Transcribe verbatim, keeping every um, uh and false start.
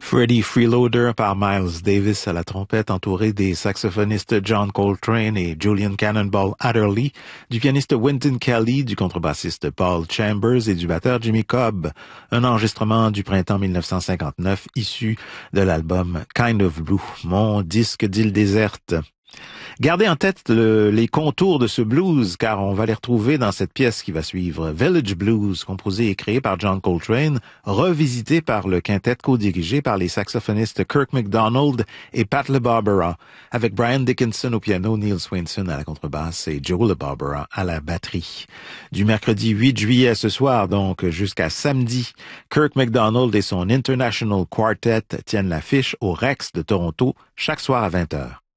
Freddie Freeloader par Miles Davis à la trompette, entouré des saxophonistes John Coltrane et Julian Cannonball Adderley, du pianiste Wynton Kelly, du contrebassiste Paul Chambers et du batteur Jimmy Cobb. Un enregistrement du printemps mille neuf cent cinquante-neuf issu de l'album Kind of Blue, mon disque d'île déserte. Gardez en tête le, les contours de ce blues, car on va les retrouver dans cette pièce qui va suivre. Village Blues, composé et créé par John Coltrane, revisité par le quintet co-dirigé par les saxophonistes Kirk MacDonald et Pat LeBarbera, avec Brian Dickinson au piano, Neil Swainson à la contrebasse et Joe LeBarbera à la batterie. Du mercredi huit juillet à ce soir, donc jusqu'à samedi, Kirk MacDonald et son International Quartet tiennent l'affiche au Rex de Toronto chaque soir à vingt heures.